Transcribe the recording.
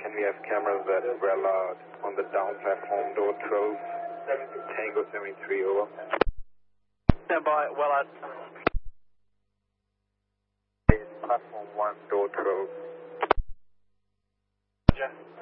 and we have cameras at Vellard on the down platform, door 12, Tango 73, over. Stand by, Vellard. Platform 1, door 12. Roger.